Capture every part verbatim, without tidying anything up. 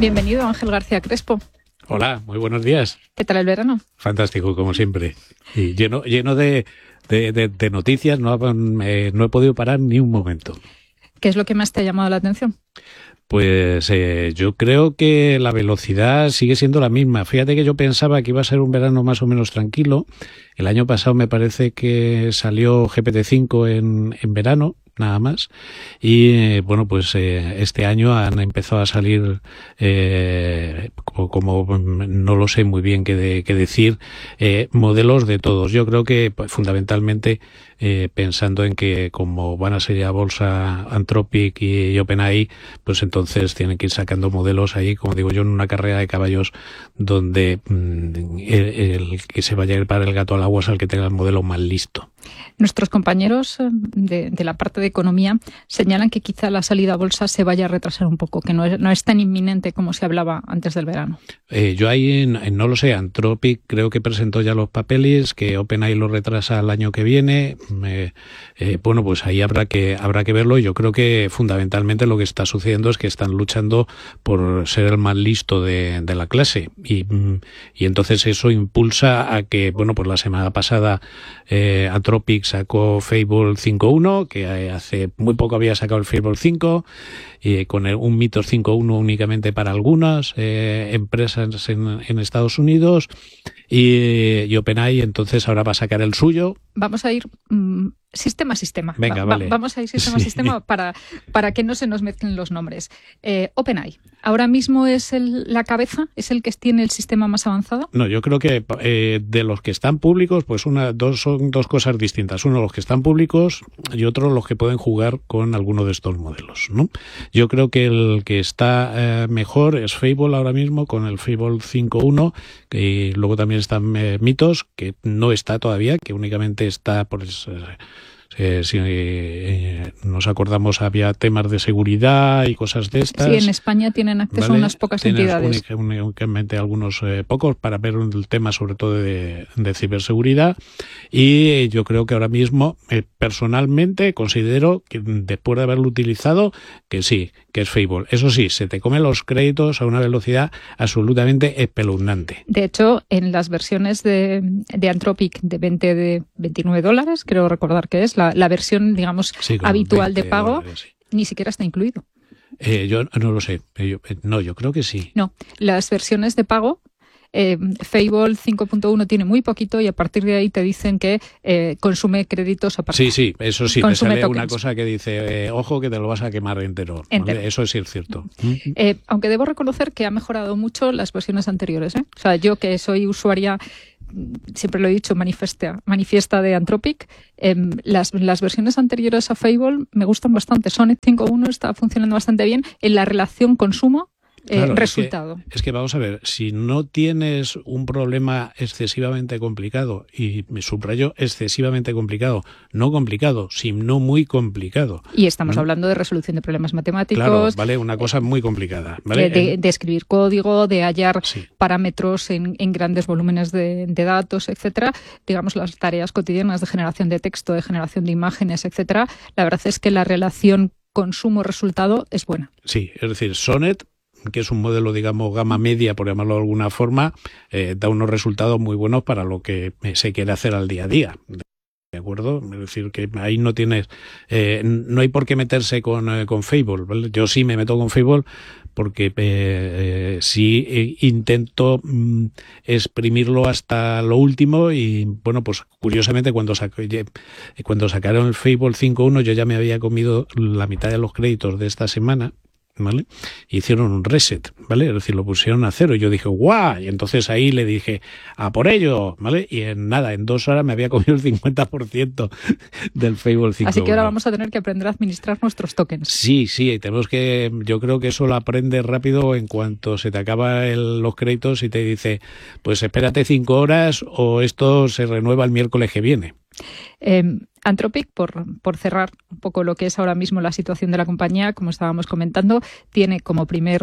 Bienvenido, Ángel García Crespo. Hola, muy buenos días. ¿Qué tal el verano? Fantástico, como siempre. Y lleno, lleno de, de, de, de noticias, no, eh, no he podido parar ni un momento. ¿Qué es lo que más te ha llamado la atención? Pues eh, yo creo que la velocidad sigue siendo la misma. Fíjate que yo pensaba que iba a ser un verano más o menos tranquilo. El año pasado me parece que salió G P T cinco en, en verano, nada más. Y eh, bueno, pues eh, este año han empezado a salir, eh, como, como no lo sé muy bien qué, de, qué decir, eh, modelos de todos. Yo creo que pues, fundamentalmente eh, pensando en que como van a ser ya bolsa Anthropic y, y OpenAI, pues entonces tienen que ir sacando modelos ahí, como digo yo, en una carrera de caballos donde mmm, el, el que se vaya a ir para el gato al agua es el que tenga el modelo más listo. Nuestros compañeros de, de la parte de economía señalan que quizá la salida a bolsa se vaya a retrasar un poco, que no es, no es tan inminente como se hablaba antes del verano. Eh, yo ahí no lo sé, Anthropic creo que presentó ya los papeles, que OpenAI lo retrasa el año que viene. Eh, eh, bueno, pues ahí habrá que habrá que verlo. Yo creo que fundamentalmente lo que está sucediendo es que están luchando por ser el más listo de, de la clase y, y entonces eso impulsa a que, bueno, pues la semana pasada eh, Anthropic sacó Fable cinco punto uno, que hace muy poco había sacado el Fable cinco, y con el, un Mythos cinco punto uno únicamente para algunas eh, empresas en, en Estados Unidos, y, y OpenAI entonces ahora va a sacar el suyo. Vamos a ir mmm, sistema a sistema. Venga, va, vale. Vamos a ir sistema sí. a sistema para, para que no se nos mezclen los nombres. Eh, OpenAI, ¿ahora mismo es el, la cabeza? ¿Es el que tiene el sistema más avanzado? No, yo creo que eh, de los que están públicos, pues una, dos son dos cosas distintas. Uno, los que están públicos, y otro, los que pueden jugar con alguno de estos modelos, ¿no? Yo creo que el que está eh, mejor es Fable ahora mismo, con el Fable cinco punto uno, y luego también están eh, Mythos, que no está todavía, que únicamente está por... Eh, Eh, si eh, nos acordamos, había temas de seguridad y cosas de estas. Sí, en España tienen acceso ¿vale? a unas pocas Tienes entidades. Única, únicamente algunos eh, pocos para ver el tema sobre todo de, de ciberseguridad. Y yo creo que ahora mismo, eh, personalmente, considero que después de haberlo utilizado, que sí, que es Fable. Eso sí, se te comen los créditos a una velocidad absolutamente espeluznante. De hecho, en las versiones de, de Anthropic de veinte de veintinueve dólares, creo recordar que es, la, la versión, digamos, sí, habitual de pago, dólares, sí. Ni siquiera está incluido. Eh, yo no lo sé. Yo, no, yo creo que sí. No, las versiones de pago, eh, Fable cinco punto uno tiene muy poquito y a partir de ahí te dicen que eh, consume créditos a partir. Sí, sí, eso sí, te sale tokens. Una cosa que dice, eh, ojo que te lo vas a quemar entero. entero. ¿Vale? Eso sí es cierto. Eh, aunque debo reconocer que ha mejorado mucho las versiones anteriores, ¿eh? O sea, yo que soy usuaria, siempre lo he dicho, manifiesta, manifiesta de Anthropic, eh, las, las versiones anteriores a Fable me gustan bastante. Sonnet cinco punto uno está funcionando bastante bien en la relación consumo Eh, claro, resultado. Es que, es que vamos a ver, si no tienes un problema excesivamente complicado, y me subrayo excesivamente complicado, no complicado, sino muy complicado. Y estamos ¿no? hablando de resolución de problemas matemáticos. Claro, vale, una cosa muy complicada. ¿Vale? De, de, de escribir código, de hallar sí. parámetros en, en grandes volúmenes de, de datos, etcétera. Digamos, las tareas cotidianas de generación de texto, de generación de imágenes, etcétera. La verdad es que la relación consumo-resultado es buena. Sí, es decir, Sonnet, que es un modelo, digamos, gama media, por llamarlo de alguna forma, eh, da unos resultados muy buenos para lo que se quiere hacer al día a día. ¿De acuerdo? Es decir, que ahí no tienes, eh, no hay por qué meterse con, eh, con Fable, ¿vale? Yo sí me meto con Fable porque eh, eh, sí eh, intento mm, exprimirlo hasta lo último y, bueno, pues curiosamente cuando, sac cuando sacaron el Fable cinco punto uno yo ya me había comido la mitad de los créditos de esta semana, ¿vale? Hicieron un reset, ¿vale? Es decir, lo pusieron a cero y yo dije, ¡guau! Y entonces ahí le dije, ¡a por ello! ¿Vale? Y en nada, en dos horas me había comido el cincuenta por ciento del Fable cinco punto uno. Así que ahora vamos a tener que aprender a administrar nuestros tokens. Sí, sí, tenemos que, yo creo que eso lo aprendes rápido en cuanto se te acaban los créditos y te dice, pues espérate cinco horas o esto se renueva el miércoles que viene. Eh, Anthropic, por, por cerrar un poco lo que es ahora mismo la situación de la compañía, como estábamos comentando, tiene como primer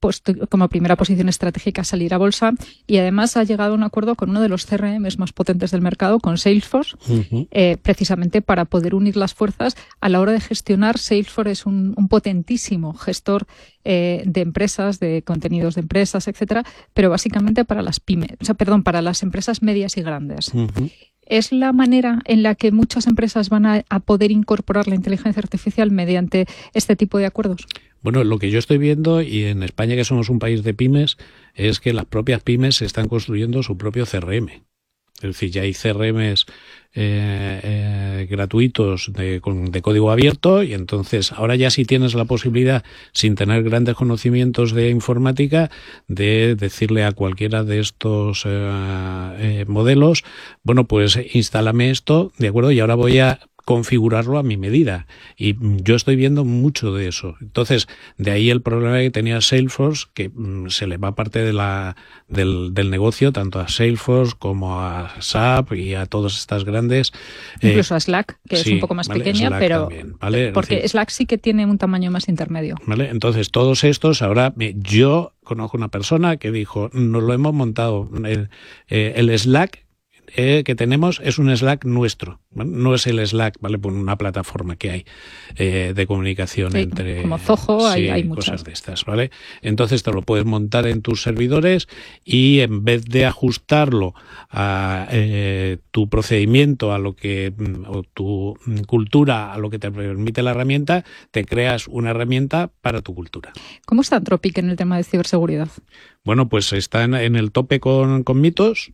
puesto como primera posición estratégica salir a bolsa y además ha llegado a un acuerdo con uno de los C R Ms más potentes del mercado, con Salesforce, uh-huh. eh, precisamente para poder unir las fuerzas a la hora de gestionar. Salesforce es un, un potentísimo gestor eh, de empresas, de contenidos de empresas, etcétera, pero básicamente para las pymes, o sea, perdón, para las empresas medias y grandes. Uh-huh. ¿Es la manera en la que muchas empresas van a, a poder incorporar la inteligencia artificial mediante este tipo de acuerdos? Bueno, lo que yo estoy viendo, y en España, que somos un país de pymes, es que las propias pymes se están construyendo su propio C R M. Es decir, ya hay C R Ms eh, eh, gratuitos de, con, de código abierto, y entonces ahora ya sí tienes la posibilidad, sin tener grandes conocimientos de informática, de decirle a cualquiera de estos eh, eh, modelos, bueno, pues instálame esto, ¿de acuerdo? Y ahora voy a configurarlo a mi medida, y yo estoy viendo mucho de eso. Entonces, de ahí el problema que tenía Salesforce, que mm, se le va parte de la del, del negocio, tanto a Salesforce como a S A P y a todas estas grandes. Incluso eh, a Slack, que sí, es un poco más vale, pequeña, Slack pero también, ¿vale? porque decir, Slack sí que tiene un tamaño más intermedio. ¿vale? Entonces, todos estos, ahora yo conozco una persona que dijo, nos lo hemos montado, el, eh, el Slack Eh, que tenemos es un Slack nuestro, ¿vale? No es el Slack, ¿vale? Por una plataforma que hay eh, de comunicación sí, entre... Como Zoho, sí, hay, hay cosas muchas. de estas, ¿vale? Entonces te lo puedes montar en tus servidores y en vez de ajustarlo a eh, tu procedimiento, a lo que... o tu cultura, a lo que te permite la herramienta, te creas una herramienta para tu cultura. ¿Cómo está Anthropic en el tema de ciberseguridad? Bueno, pues está en, en el tope con, con mitos.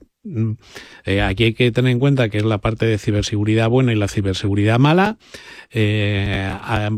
Eh, aquí hay que tener en cuenta que es la parte de ciberseguridad buena y la ciberseguridad mala. Eh,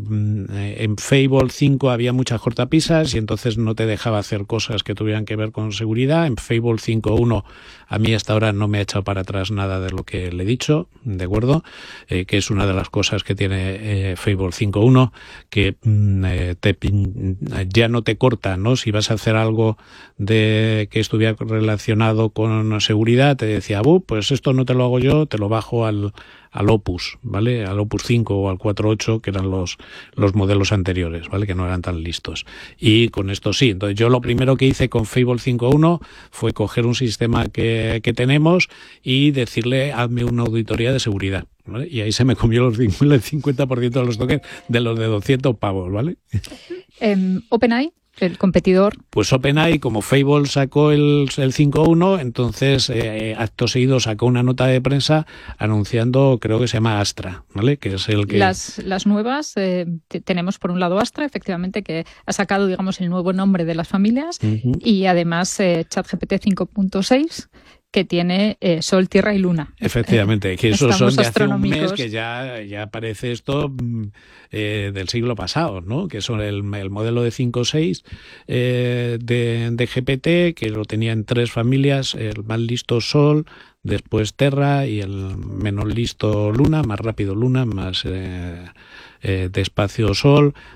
en Fable cinco había muchas cortapisas y entonces no te dejaba hacer cosas que tuvieran que ver con seguridad. En Fable cinco punto uno a mí hasta ahora no me ha echado para atrás nada de lo que le he dicho, ¿de acuerdo? Eh, que es una de las cosas que tiene eh, Fable cinco punto uno, que eh, te, ya no te corta, ¿no? Si vas a hacer algo de que estuviera relacionado con seguridad, te decía, pues esto no te lo hago yo, te lo bajo al, al Opus, ¿vale? Al Opus cinco o al cuatro punto ocho, que eran los, los modelos anteriores, ¿vale? Que no eran tan listos. Y con esto sí. Entonces yo lo primero que hice con Fable cinco punto uno fue coger un sistema que, que tenemos y decirle, hazme una auditoría de seguridad, ¿vale? Y ahí se me comió los, el cincuenta por ciento de los tokens de los de doscientos pavos, ¿vale? Um, OpenAI, el competidor. Pues OpenAI, como Fable sacó el, el cinco punto uno, entonces eh, acto seguido sacó una nota de prensa anunciando, creo que se llama Astra, ¿vale? Que es el que... Las, las nuevas, eh, tenemos por un lado Astra, efectivamente, que ha sacado, digamos, el nuevo nombre de las familias, uh-huh. y además eh, ChatGPT cinco punto seis, que tiene eh, Sol, Tierra y Luna. Efectivamente, que esos son de hace un mes, que ya, ya parece esto eh, del siglo pasado, ¿no? Que son el, el modelo de cinco punto seis eh, de, de G P T, que lo tenía en tres familias, el más listo Sol, después Terra y el menos listo Luna, más rápido Luna, más... Eh, Eh, despacio Sol,